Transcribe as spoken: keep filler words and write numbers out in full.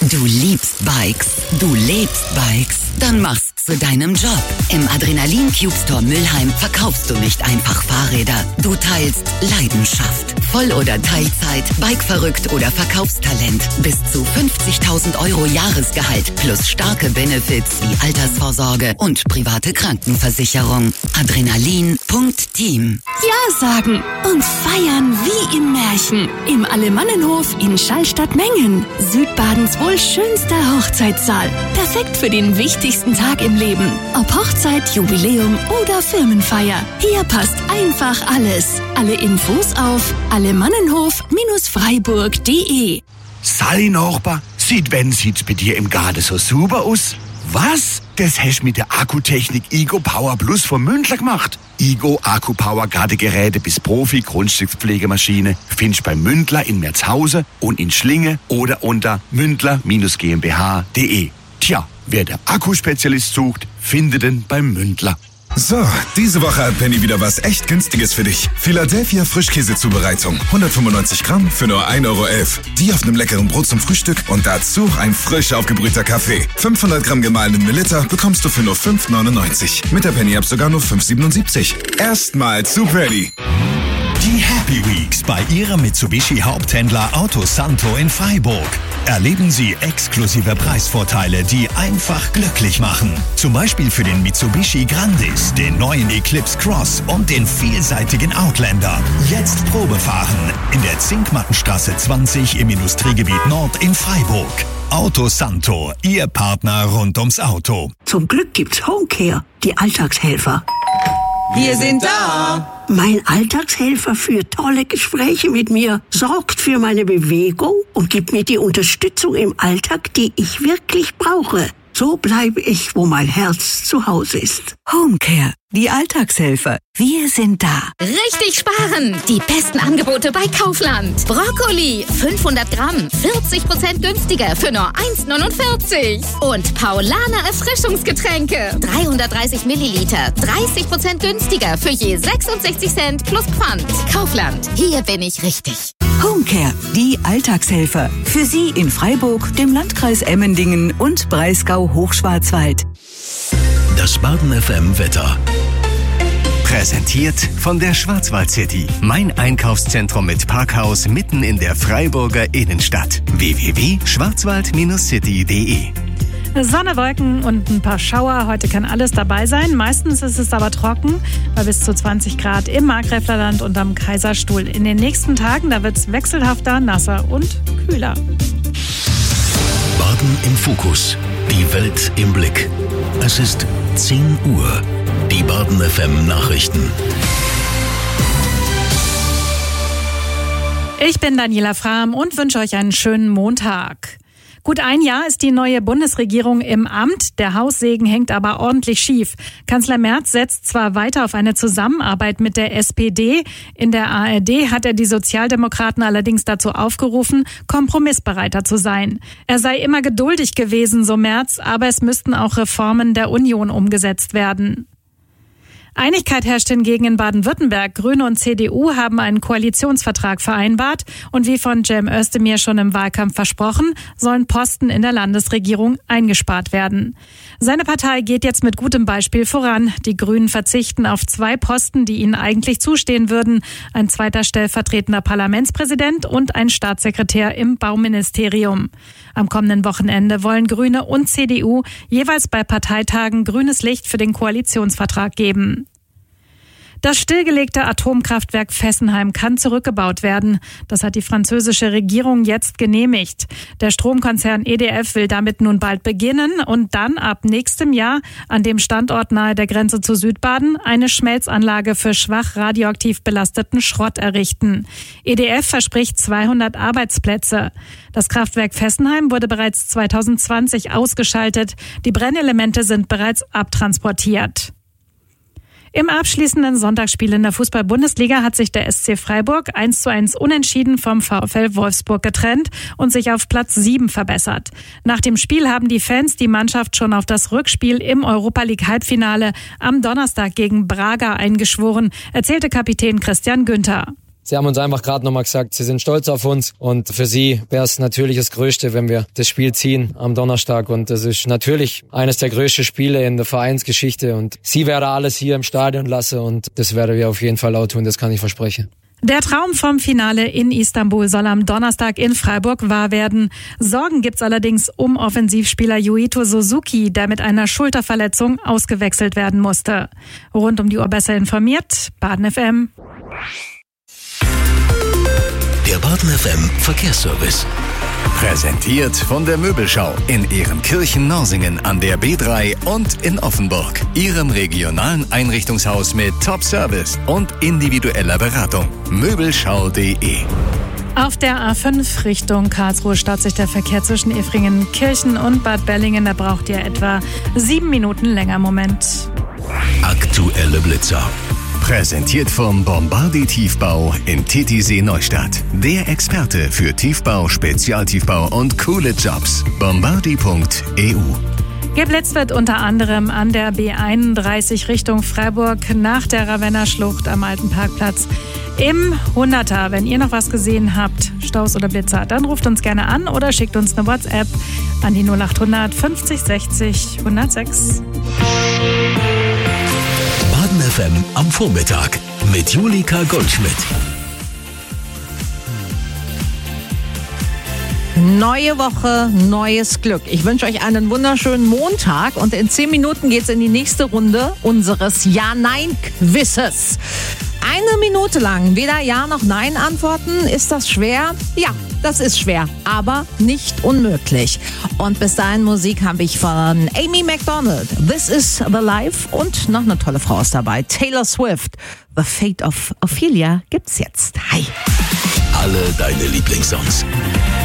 Du liebst Bikes, du lebst Bikes, dann mach's zu deinem Job. Im Adrenalin Cube Store Mülheim verkaufst du nicht einfach Fahrräder, du teilst Leidenschaft. Voll- oder Teilzeit, Bikeverrückt oder Verkaufstalent. Bis zu fünfzigtausend Euro Jahresgehalt plus starke Benefits wie Altersvorsorge und private Krankenversicherung. Adrenalin Punkt Team. Ja sagen und feiern wie im Märchen. Im Alemannenhof in Schallstatt-Mengen. Südbadens wohl schönster Hochzeitssaal. Perfekt für den wichtigsten Tag im Leben. Ob Hochzeit, Jubiläum oder Firmenfeier. Hier passt einfach alles. Alle Infos auf alemannenhof Freiburg punkt de. Sally Nachbar, sieht wenn sieht's bei dir im Garten so super aus? Was? Das hast mit der Akkutechnik Igo Power Plus von Mündler gemacht. Igo Akku Power Gartengeräte bis Profi Grundstückspflegemaschine findest bei Mündler in Merzhausen und in Schlinge oder unter mündler Bindestrich GmbH punkt de. Tja, wer der Akkuspezialist sucht, findet ihn beim Mündler. So, diese Woche hat Penny wieder was echt Günstiges für dich. Philadelphia Frischkäsezubereitung. hundertfünfundneunzig Gramm für nur ein Euro elf. Die auf einem leckeren Brot zum Frühstück und dazu ein frisch aufgebrühter Kaffee. fünfhundert Gramm gemahlenen Melitta bekommst du für nur fünf neunundneunzig. Mit der Penny-App sogar nur fünf siebenundsiebzig. Erstmal zu Penny. Die Happy Weeks bei Ihrem Mitsubishi-Haupthändler Auto Santo in Freiburg. Erleben Sie exklusive Preisvorteile, die einfach glücklich machen. Zum Beispiel für den Mitsubishi Grandis, den neuen Eclipse Cross und den vielseitigen Outlander. Jetzt Probefahren in der Zinkmattenstraße zwanzig im Industriegebiet Nord in Freiburg. Auto Santo, Ihr Partner rund ums Auto. Zum Glück gibt's Homecare, die Alltagshelfer. Wir sind da. Mein Alltagshelfer führt tolle Gespräche mit mir, sorgt für meine Bewegung und gibt mir die Unterstützung im Alltag, die ich wirklich brauche. So bleibe ich, wo mein Herz zu Hause ist. Homecare, die Alltagshelfer. Wir sind da. Richtig sparen! Die besten Angebote bei Kaufland. Brokkoli, fünfhundert Gramm, vierzig Prozent günstiger für nur eins neunundvierzig. Und Paulaner Erfrischungsgetränke, dreihundertdreißig Milliliter, dreißig Prozent günstiger für je sechsundsechzig Cent plus Pfand. Kaufland, hier bin ich richtig. Homecare, die Alltagshelfer. Für Sie in Freiburg, dem Landkreis Emmendingen und Breisgau-Hochschwarzwald. Das Baden F M Wetter. Präsentiert von der Schwarzwald City. Mein Einkaufszentrum mit Parkhaus mitten in der Freiburger Innenstadt. w w w punkt schwarzwald City punkt de. Sonne, Wolken und ein paar Schauer. Heute kann alles dabei sein. Meistens ist es aber trocken, bei bis zu zwanzig Grad im Markgräflerland und am Kaiserstuhl. In den nächsten Tagen, da wird es wechselhafter, nasser und kühler. Baden im Fokus. Die Welt im Blick. Es ist zehn Uhr. Die Baden F M Nachrichten. Ich bin Daniela Frahm und wünsche euch einen schönen Montag. Gut ein Jahr ist die neue Bundesregierung im Amt. Der Haussegen hängt aber ordentlich schief. Kanzler Merz setzt zwar weiter auf eine Zusammenarbeit mit der S P D. In der A R D hat er die Sozialdemokraten allerdings dazu aufgerufen, kompromissbereiter zu sein. Er sei immer geduldig gewesen, so Merz, aber es müssten auch Reformen der Union umgesetzt werden. Einigkeit herrscht hingegen in Baden-Württemberg. Grüne und C D U haben einen Koalitionsvertrag vereinbart und wie von Cem Özdemir schon im Wahlkampf versprochen, sollen Posten in der Landesregierung eingespart werden. Seine Partei geht jetzt mit gutem Beispiel voran. Die Grünen verzichten auf zwei Posten, die ihnen eigentlich zustehen würden. Ein zweiter stellvertretender Parlamentspräsident und ein Staatssekretär im Bauministerium. Am kommenden Wochenende wollen Grüne und C D U jeweils bei Parteitagen grünes Licht für den Koalitionsvertrag geben. Das stillgelegte Atomkraftwerk Fessenheim kann zurückgebaut werden. Das hat die französische Regierung jetzt genehmigt. Der Stromkonzern E D F will damit nun bald beginnen und dann ab nächstem Jahr an dem Standort nahe der Grenze zu Südbaden eine Schmelzanlage für schwach radioaktiv belasteten Schrott errichten. E D F verspricht zweihundert Arbeitsplätze. Das Kraftwerk Fessenheim wurde bereits zweitausendzwanzig ausgeschaltet. Die Brennelemente sind bereits abtransportiert. Im abschließenden Sonntagsspiel in der Fußball-Bundesliga hat sich der S C Freiburg eins zu eins unentschieden vom VfL Wolfsburg getrennt und sich auf Platz sieben verbessert. Nach dem Spiel haben die Fans die Mannschaft schon auf das Rückspiel im Europa-League-Halbfinale am Donnerstag gegen Braga eingeschworen, erzählte Kapitän Christian Günther. Sie haben uns einfach gerade nochmal gesagt, sie sind stolz auf uns und für sie wäre es natürlich das Größte, wenn wir das Spiel ziehen am Donnerstag und das ist natürlich eines der größten Spiele in der Vereinsgeschichte und sie werde alles hier im Stadion lassen und das werden wir auf jeden Fall auch tun, das kann ich versprechen. Der Traum vom Finale in Istanbul soll am Donnerstag in Freiburg wahr werden. Sorgen gibt's allerdings um Offensivspieler Yuito Suzuki, der mit einer Schulterverletzung ausgewechselt werden musste. Rund um die Uhr besser informiert, Baden F M. Der Baden F M Verkehrsservice. Präsentiert von der Möbelschau in Ehrenkirchen-Norsingen an der B drei und in Offenburg. Ihrem regionalen Einrichtungshaus mit Top-Service und individueller Beratung. Möbelschau punkt de. Auf der A fünf Richtung Karlsruhe staut sich der Verkehr zwischen Efringen-Kirchen und Bad Bellingen. Da braucht ihr etwa sieben Minuten länger. Moment. Aktuelle Blitzer. Präsentiert vom Bombardi Tiefbau in Titisee Neustadt. Der Experte für Tiefbau, Spezialtiefbau und coole Jobs. Bombardi punkt e u. Geblitzt wird unter anderem an der B einunddreißig Richtung Freiburg nach der Ravenna-Schlucht am Alten Parkplatz. Im Hunderter, wenn ihr noch was gesehen habt, Staus oder Blitzer, dann ruft uns gerne an oder schickt uns eine WhatsApp an die null achthundert fünfzig sechzig hundertsechs. Baden F M am Vormittag mit Julika Goldschmidt. Neue Woche, neues Glück. Ich wünsche euch einen wunderschönen Montag und in zehn Minuten geht's in die nächste Runde unseres Ja-Nein-Quizzes. Eine Minute lang weder Ja noch Nein antworten. Ist das schwer? Ja, das ist schwer, aber nicht unmöglich. Und bis dahin Musik habe ich von Amy Macdonald. This is the Life und noch eine tolle Frau ist dabei. Taylor Swift. The Fate of Ophelia gibt's jetzt. Hi. Alle deine Lieblingssongs.